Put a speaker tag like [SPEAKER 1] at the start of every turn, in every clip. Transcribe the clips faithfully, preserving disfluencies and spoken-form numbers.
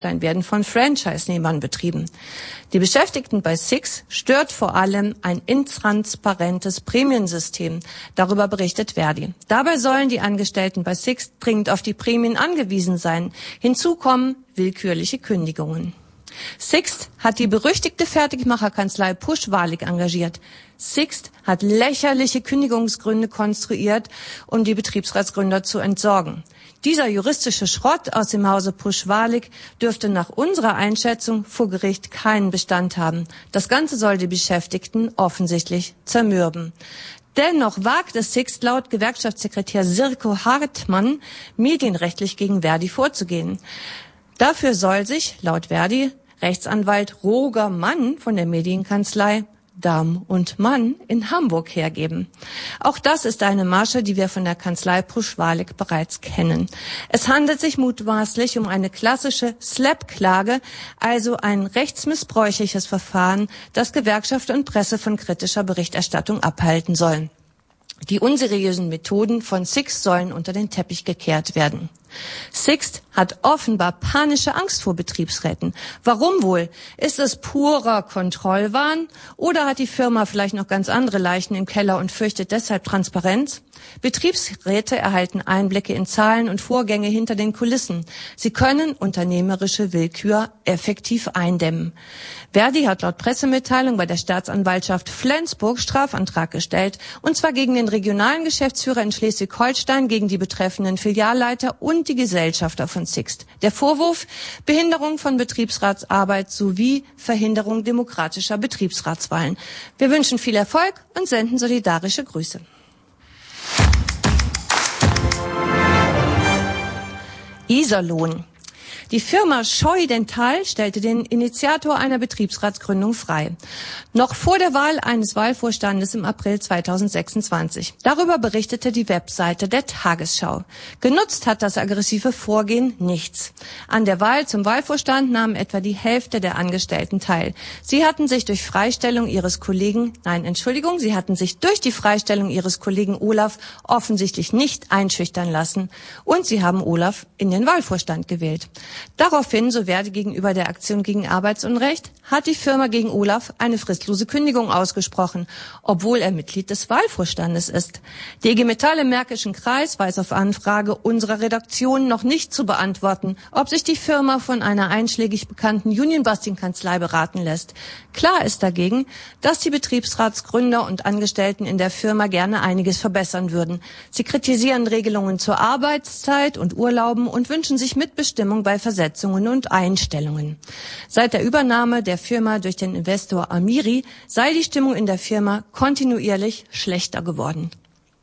[SPEAKER 1] werden von Franchise-Nehmern betrieben. Die Beschäftigten bei Sixt stört vor allem ein intransparentes Prämiensystem. Darüber berichtet Verdi. Dabei sollen die Angestellten bei Sixt dringend auf die Prämien angewiesen sein. Hinzu kommen willkürliche Kündigungen. Sixt hat die berüchtigte Fertigmacherkanzlei Pusch-Walig engagiert. Sixt hat lächerliche Kündigungsgründe konstruiert, um die Betriebsratsgründer zu entsorgen. Dieser juristische Schrott aus dem Hause Pusch-Walig dürfte nach unserer Einschätzung vor Gericht keinen Bestand haben. Das Ganze soll die Beschäftigten offensichtlich zermürben. Dennoch wagt es Sixt laut Gewerkschaftssekretär Sirko Hartmann, medienrechtlich gegen Verdi vorzugehen. Dafür soll sich, laut Verdi, Rechtsanwalt Roger Mann von der Medienkanzlei Damm und Mann in Hamburg hergeben. Auch das ist eine Masche, die wir von der Kanzlei Pusch-Walig bereits kennen. Es handelt sich mutmaßlich um eine klassische Slap-Klage, also ein rechtsmissbräuchliches Verfahren, das Gewerkschaft und Presse von kritischer Berichterstattung abhalten sollen. Die unseriösen Methoden von Sixt sollen unter den Teppich gekehrt werden. Sixt hat offenbar panische Angst vor Betriebsräten. Warum wohl? Ist es purer Kontrollwahn oder hat die Firma vielleicht noch ganz andere Leichen im Keller und fürchtet deshalb Transparenz? Betriebsräte erhalten Einblicke in Zahlen und Vorgänge hinter den Kulissen. Sie können unternehmerische Willkür effektiv eindämmen. Verdi hat laut Pressemitteilung bei der Staatsanwaltschaft Flensburg Strafantrag gestellt, und zwar gegen den regionalen Geschäftsführer in Schleswig-Holstein, gegen die betreffenden Filialleiter und die Gesellschafter von Sixt. Der Vorwurf: Behinderung von Betriebsratsarbeit sowie Verhinderung demokratischer Betriebsratswahlen. Wir wünschen viel Erfolg und senden solidarische Grüße. Iserlohn. Die Firma Scheu Dental stellte den Initiator einer Betriebsratsgründung frei. Noch vor der Wahl eines Wahlvorstandes im April zweitausendsechsundzwanzig. Darüber berichtete die Webseite der Tagesschau. Genutzt hat das aggressive Vorgehen nichts. An der Wahl zum Wahlvorstand nahmen etwa die Hälfte der Angestellten teil. Sie hatten sich durch Freistellung ihres Kollegen, nein, Entschuldigung, sie hatten sich durch die Freistellung ihres Kollegen Olaf offensichtlich nicht einschüchtern lassen. Und sie haben Olaf in den Wahlvorstand gewählt. Daraufhin, so Verdi gegenüber der Aktion gegen Arbeitsunrecht, hat die Firma gegen Olaf eine fristlose Kündigung ausgesprochen, obwohl er Mitglied des Wahlvorstandes ist. Die I G Metall im Märkischen Kreis weiß auf Anfrage unserer Redaktion noch nicht zu beantworten, ob sich die Firma von einer einschlägig bekannten Union-Busting-Kanzlei beraten lässt. Klar ist dagegen, dass die Betriebsratsgründer und Angestellten in der Firma gerne einiges verbessern würden. Sie kritisieren Regelungen zur Arbeitszeit und Urlauben und wünschen sich Mitbestimmung bei Versetzungen und Einstellungen. Seit der Übernahme der Firma durch den Investor Amiri sei die Stimmung in der Firma kontinuierlich schlechter geworden.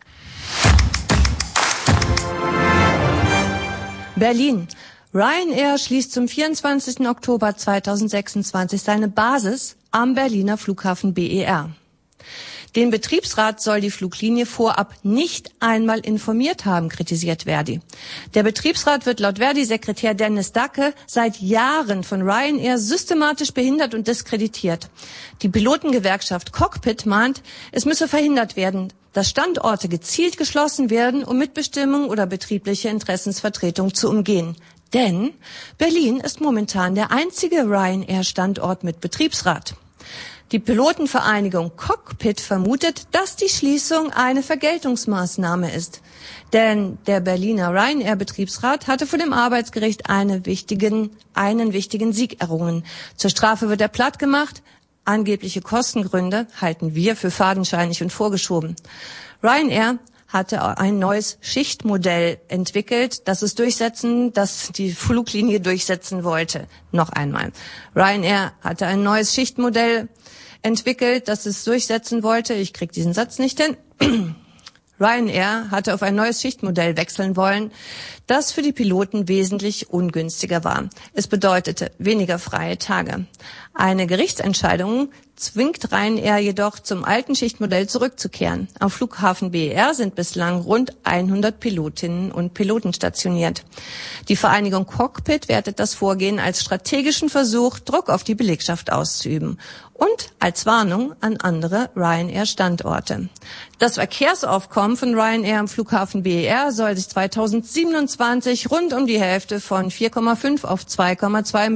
[SPEAKER 1] Berlin. Ryanair schließt zum vierundzwanzigsten Oktober zweitausendsechsundzwanzig seine Basis am Berliner Flughafen B E R. Den Betriebsrat soll die Fluglinie vorab nicht einmal informiert haben, kritisiert Verdi. Der Betriebsrat wird laut Verdi-Sekretär Dennis Dacke seit Jahren von Ryanair systematisch behindert und diskreditiert. Die Pilotengewerkschaft Cockpit mahnt, es müsse verhindert werden, dass Standorte gezielt geschlossen werden, um Mitbestimmung oder betriebliche Interessensvertretung zu umgehen. Denn Berlin ist momentan der einzige Ryanair-Standort mit Betriebsrat. Die Pilotenvereinigung Cockpit vermutet, dass die Schließung eine Vergeltungsmaßnahme ist. Denn der Berliner Ryanair-Betriebsrat hatte vor dem Arbeitsgericht eine wichtigen, einen wichtigen Sieg errungen. Zur Strafe wird er plattgemacht. Angebliche Kostengründe halten wir für fadenscheinig und vorgeschoben. Ryanair hatte ein neues Schichtmodell entwickelt, das es durchsetzen, das die Fluglinie durchsetzen wollte. Noch einmal. Ryanair hatte ein neues Schichtmodell entwickelt, das es durchsetzen wollte. Ich krieg diesen Satz nicht hin. Ryanair hatte auf ein neues Schichtmodell wechseln wollen, das für die Piloten wesentlich ungünstiger war. Es bedeutete weniger freie Tage. Eine Gerichtsentscheidung zwingt Ryanair jedoch, zum alten Schichtmodell zurückzukehren. Am Flughafen B E R sind bislang rund hundert Pilotinnen und Piloten stationiert. Die Vereinigung Cockpit wertet das Vorgehen als strategischen Versuch, Druck auf die Belegschaft auszuüben und als Warnung an andere Ryanair-Standorte. Das Verkehrsaufkommen von Ryanair am Flughafen B E R soll sich zweitausendsiebenundzwanzig rund um die Hälfte von vier Komma fünf auf zwei Komma zwei